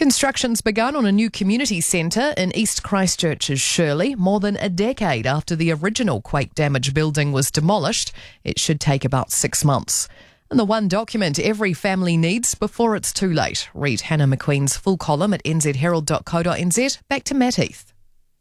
Construction's begun on a new community centre in East Christchurch's Shirley, more than a decade after the original quake-damaged building was demolished. It should take about 6 months. And the one document every family needs before it's too late. Read Hannah McQueen's full column at nzherald.co.nz. Back to Matt Heath.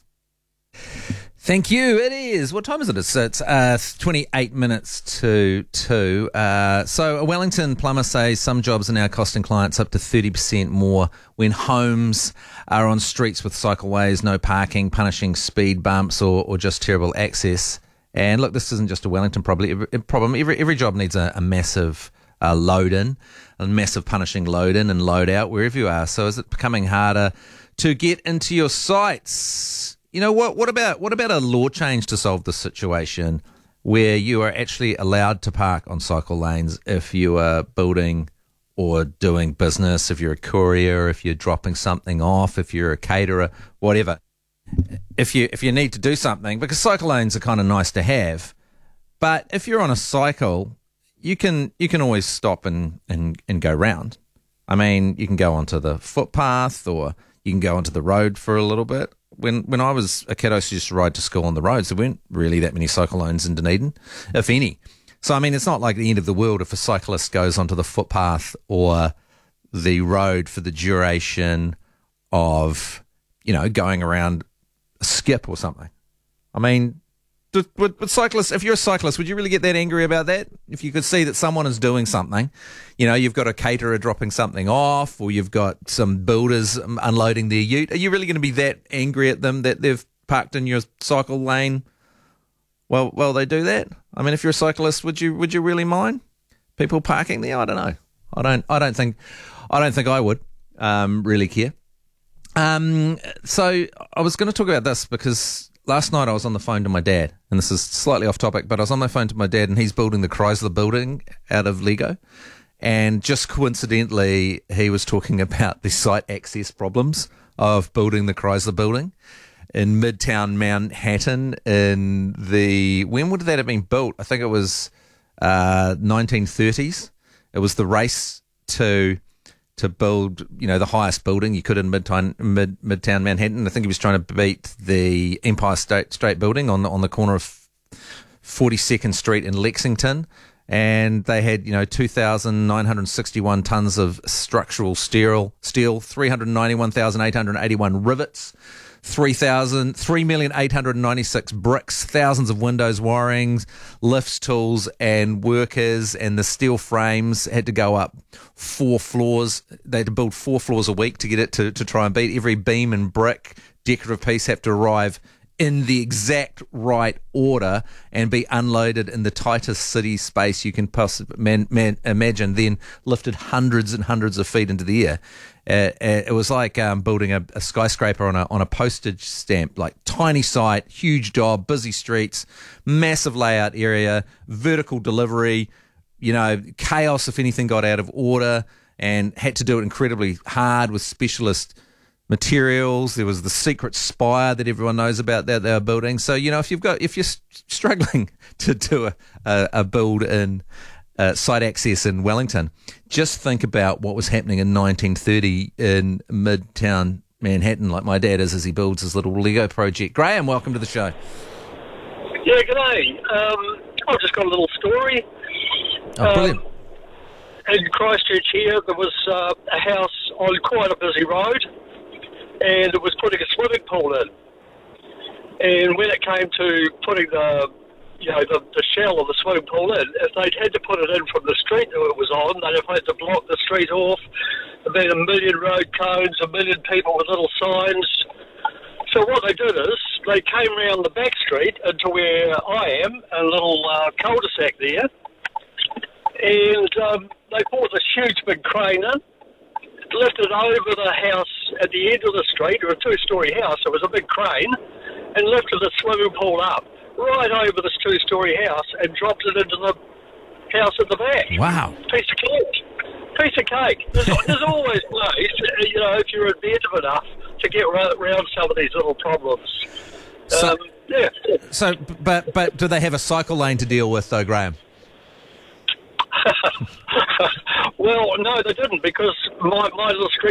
Thank you. It is. What time is it? It's 28 minutes to 2. So a Wellington plumber says some jobs are now costing clients up to 30% more when homes are on streets with cycleways, no parking, punishing speed bumps or just terrible access. And look, this isn't just a Wellington problem. Every job needs a massive load in, a massive punishing load in and load out wherever you are. So is it becoming harder to get into your sites? You know, what about a law change to solve this situation where you are actually allowed to park on cycle lanes if you are building or doing business, if you're a courier, if you're dropping something off, if you're a caterer, whatever. If you need to do something, because cycle lanes are kind of nice to have, but if you're on a cycle, you can always stop and go round. I mean, you can go onto the footpath or you can go onto the road for a little bit. When I was a kid, I used to ride to school on the roads. There weren't really that many cycle lanes in Dunedin, if any. So, I mean, it's not like the end of the world if a cyclist goes onto the footpath or the road for the duration of, you know, going around a skip or something. I mean, with cyclists, if you're a cyclist, would you really get that angry about that? If you could see that someone is doing something, you know, you've got a caterer dropping something off, or you've got some builders unloading their ute, are you really going to be that angry at them that they've parked in your cycle lane? Well, they do that. I mean, if you're a cyclist, would you really mind people parking there? I don't know. I don't think I would really care. So I was going to talk about this because last night I was on the phone to my dad, and this is slightly off topic, but I was on the phone to my dad and he's building the Chrysler building out of Lego. And just coincidentally, he was talking about the site access problems of building the Chrysler building in Midtown Manhattan when would that have been built? I think it was 1930s. It was the race to build, you know, the highest building you could in Midtown Manhattan. I think he was trying to beat the Empire State Building on the corner of 42nd Street in Lexington. And they had, you know, 2,961 tons of structural steel, 391,881 rivets, 3,896 bricks, thousands of windows, wirings, lifts, tools, and workers, and the steel frames had to go up 4 floors. They had to build 4 floors a week to get it to try and beat. Every beam and brick, decorative piece have to arrive in the exact right order and be unloaded in the tightest city space you can possibly imagine, then lifted hundreds and hundreds of feet into the air. It was like building a skyscraper on a postage stamp, like tiny site, huge job, busy streets, massive layout area, vertical delivery, you know, chaos if anything got out of order, and had to do it incredibly hard with specialist materials. There was the secret spire that everyone knows about that they were building. So, you know, if you're struggling to do a build in site access in Wellington, just think about what was happening in 1930 in Midtown Manhattan, like my dad is as he builds his little Lego project. Graham, welcome to the show. Yeah, g'day. I've just got a little story. Oh, brilliant. In Christchurch here, there was a house on quite a busy road, and it was putting a swimming pool in. And when it came to putting the shell of the swimming pool in, if they'd had to put it in from the street that it was on, they'd have had to block the street off. There'd been a million road cones, a million people with little signs. So what they did is they came round the back street into where I am, a little cul-de-sac there, and they brought this huge big crane in, lifted over the house at the end of the street, or a 2-storey house. It was a big crane, and lifted the swimming pool up right over this 2-storey house and dropped it into the house at the back. Wow. Piece of cake. There's always ways, you know, if you're inventive enough to get around some of these little problems. Yeah. So, but do they have a cycle lane to deal with, though, Graham? Well, no, they didn't, because my little street